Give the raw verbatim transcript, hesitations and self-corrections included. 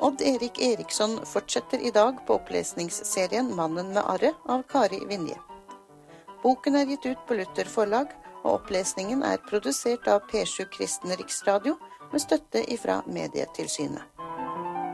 Odd Erik Eriksson fortsetter i dag på opplesningsserien Mannen med arret av Kari Vinje. Boken er gitt ut på Luther forlag, og opplesningen er produsert av P sju Kristen Riksradio med støtte ifra Medietilsynet.